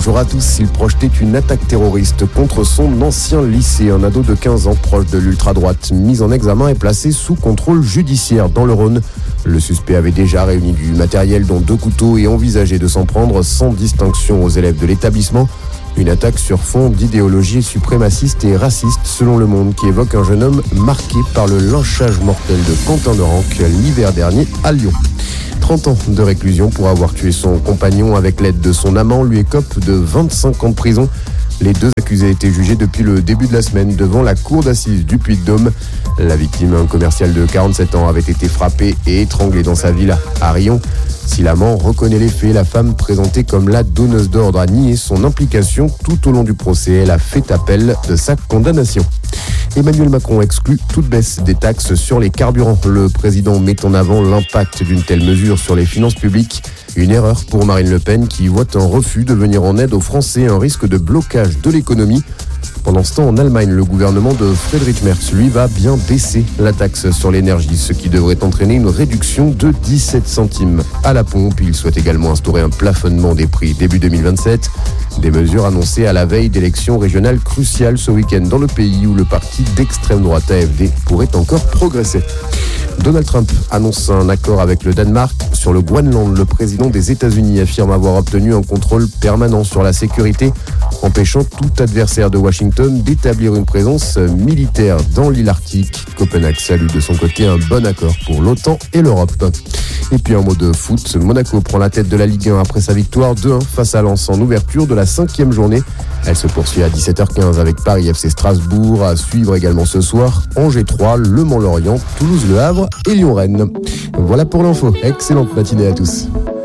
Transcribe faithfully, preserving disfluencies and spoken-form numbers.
bonjour à tous. Il projetait une attaque terroriste contre son ancien lycée. Un ado de quinze ans proche de l'ultra-droite, mis en examen et placé sous contrôle judiciaire dans le Rhône. Le suspect avait déjà réuni du matériel dont deux couteaux et envisageait de s'en prendre sans distinction aux élèves de l'établissement. Une attaque sur fond d'idéologie suprémaciste et raciste selon Le Monde, qui évoque un jeune homme marqué par le lynchage mortel de Quentin de Ranc l'hiver dernier à Lyon. trente ans de réclusion pour avoir tué son compagnon avec l'aide de son amant lui écope de vingt-cinq ans de prison. Les deux accusés étaient jugés depuis le début de la semaine devant la cour d'assises du Puy-de-Dôme. La victime, un commercial de quarante-sept ans, avait été frappé et étranglé dans sa villa à Rion. Si l'amant reconnaît les faits, la femme présentée comme la donneuse d'ordre a nié son implication tout au long du procès. Elle a fait appel de sa condamnation. Emmanuel Macron exclut toute baisse des taxes sur les carburants. Le président met en avant l'impact d'une telle mesure sur les finances publiques. Une erreur pour Marine Le Pen qui voit un refus de venir en aide aux Français, un risque de blocage de l'économie. Pendant ce temps, en Allemagne, le gouvernement de Friedrich Merz, lui, va bien baisser la taxe sur l'énergie, ce qui devrait entraîner une réduction de dix-sept centimes à la pompe. Il souhaite également instaurer un plafonnement des prix début deux mille vingt-sept. Des mesures annoncées à la veille d'élections régionales cruciales ce week-end dans le pays où le parti d'extrême droite A F D pourrait encore progresser. Donald Trump annonce un accord avec le Danemark sur le Groenland. Le président des États-Unis affirme avoir obtenu un contrôle permanent sur la sécurité, empêchant tout adversaire de Washington d'établir une présence militaire dans l'île Arctique. Copenhague salue de son côté un bon accord pour l'OTAN et l'Europe. Et puis un mot de foot, Monaco prend la tête de la Ligue un après sa victoire deux un face à Lens en ouverture de la cinquième journée. Elle se poursuit à dix-sept heures quinze avec Paris F C Strasbourg, à suivre également ce soir Angers trois, Le Mans-Lorient, Toulouse-Le Havre et Lyon-Rennes. Voilà pour l'info. Excellente matinée à tous.